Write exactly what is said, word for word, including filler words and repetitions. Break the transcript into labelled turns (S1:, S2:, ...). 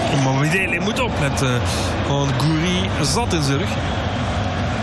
S1: Morbidelli moet op met uh, gewoon Gouiri zat in zijn rug.